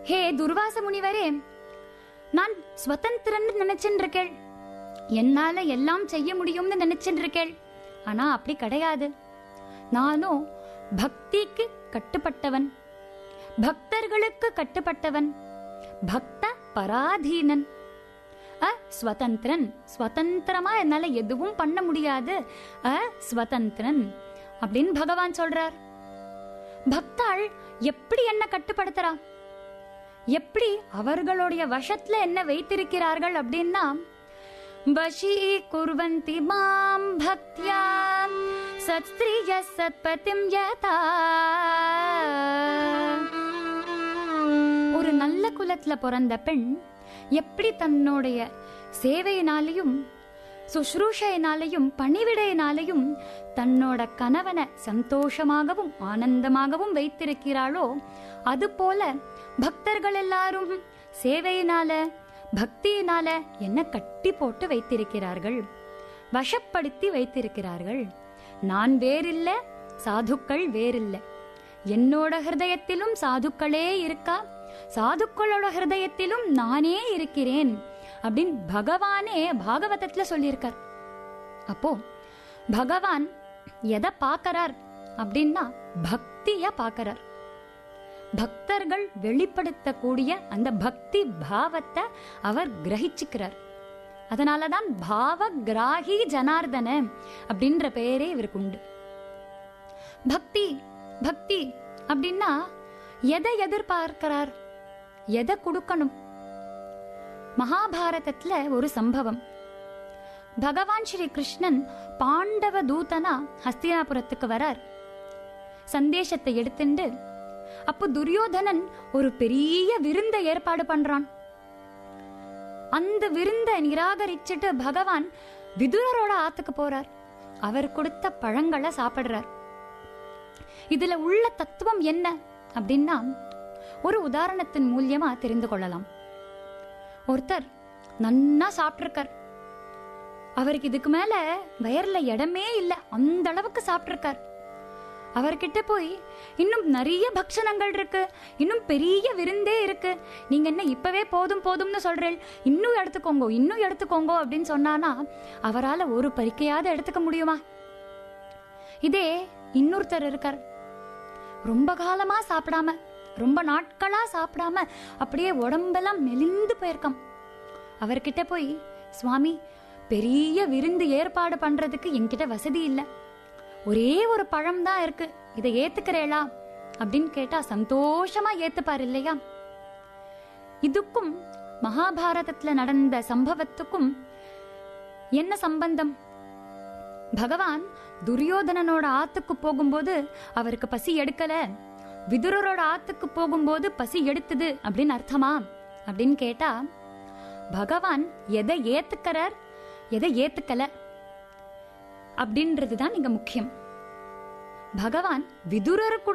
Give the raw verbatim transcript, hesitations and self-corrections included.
ஹே துர்வாச முனிவரே, நான் ஸ்வதந்திரன் நினைச்சுட்டு இருக்கேள், என்னால எல்லாம் செய்ய முடியும்னு நினைச்சுட்டு இருக்கேள். ஆனா அப்படி கிடையாது. நானும் பக்திக்கு கட்டுப்பட்டவன், பக்தர்களுக்கு கட்டுப்பட்டவன், பக்த பராதீனன், ஸ்வதந்திரன். ஸ்வதந்திரமா என்னால எதுவும் பண்ண முடியாது, ஸ்வதந்திரன் அப்படின்னு பகவான் சொல்றார். பக்தாள் எப்படி என்ன கட்டுப்படுத்துறா, எப்படி அவர்களுடைய வசத்துல என்ன வைத்திருக்கிறார்கள் அப்படின்னா, வஷீ குர்வந்தி மாம் பக்த்யா சத்ஸ்த்ரிய சத்பதிம் யதா. ஒரு நல்ல குலத்துல பிறந்த பெண் எப்படி தன்னுடைய சேவையினாலையும் சுஷ்ரூஷையினாலையும் பணிவிடையினாலையும் தன்னோட கணவனை சந்தோஷமாகவும் ஆனந்தமாகவும் வைத்திருக்கிறாளோ, அதுபோல பக்தர்கள் எல்லாரும் சேவையினால பக்தியினால என்ன கட்டி போட்டு வைத்திருக்கிறார்கள், வசப்படுத்தி வைத்திருக்கிறார்கள். நான் வேறில்ல, சாதுக்கள் வேறில்லை. என்னோட ஹிருதயத்திலும் சாதுக்களே இருக்கா, சாதுக்களோட ஹிருதயத்திலும் நானே இருக்கிறேன் அப்படின்னு பகவானே பாகவதத்துல சொல்லியிருக்கார். அப்போ பகவான் எதை பார்க்கறார் அப்படின்னா பக்திய பார்க்கறார். பக்தர்கள் வெளிப்படுத்தக்கூடிய அந்த பக்தி பாவத்தை அவர் கிரகிச்சுக்கிறார். அதனாலதான் பாவ கிராகி ஜனார்தன அப்படின்ற பெயரே இவருக்கு உண்டு. பக்தி பக்தி அப்படின்னா எதை எதிர்பார்க்கிறார், எதை கொடுக்கணும்? மகாபாரதத்துல ஒரு சம்பவம். பகவான் ஸ்ரீ கிருஷ்ணன் பாண்டவ தூதனா ஹஸ்தினாபுரத்துக்கு வரார். சந்தேஷத்தை எடுத்துண்டு அப்போ துரியோதனன் ஒரு பெரிய விருந்த ஏற்பாடு பண்றான். அந்த விருந்த நிராகரிச்சுட்டு பகவான் விதுரரோட ஆத்துக்கு போறார். அவர் கொடுத்த பழங்களை சாப்பிடுறார். இதுல உள்ள தத்துவம் என்ன அப்படின்னா, ஒரு உதாரணத்தின் மூலியமா தெரிந்து கொள்ளலாம். ஒருத்தர் நன்னா சாப்பிட்டிருக்கார். அவருக்கு இதுக்கு மேல வயர்ல இடமே இல்லை, அந்த அளவுக்கு சாப்பிட்டிருக்கார். அவர்கிட்ட போய் இன்னும் நிறைய பக்ஷணங்கள் இருக்கு, இன்னும் பெரிய விருந்தே இருக்கு, நீங்க என்ன இப்பவே போதும் போதும்னு சொல்றேன், இன்னும் எடுத்துக்கோங்க இன்னும் எடுத்துக்கோங்க அப்படின்னு சொன்னானா அவரால் ஒரு பறிக்கையாவது எடுத்துக்க முடியுமா? இதே இன்னொருத்தர் இருக்கார், ரொம்ப காலமா சாப்பிடாம, ரொம்ப நாட்களா சாப்பிடாம அப்படியே உடம்பெல்லாம் மெலிந்து போயிருக்கான். அவர்கிட்ட போய், சுவாமி பெரிய விருந்து ஏற்பாடு பண்றதுக்கு என்கிட்ட வசதி இல்லை, ஒரே ஒரு பழம் தான் இருக்கு, இதை ஏத்துக்கிறேளா அப்படின்னு கேட்டா சந்தோஷமா ஏத்துப்பார் இல்லையா? இதுக்கும் மகாபாரதத்துல நடந்த சம்பவத்துக்கும் என்ன சம்பந்தம்? பகவான் துரியோதனனோட ஆத்துக்கு போகும்போது அவருக்கு பசி எடுக்கல, விதுரரோட ஆத்துக்கு போகும்போது பசி எடுத்தது அப்படின்னு அர்த்தமா அப்படின்னு கேட்டா, பகவான் எதை ஏத்துக்கிறார் எதை ஏத்துக்கல அப்படின்றதுதான் இங்க முக்கியம். பகவான் விதுரர்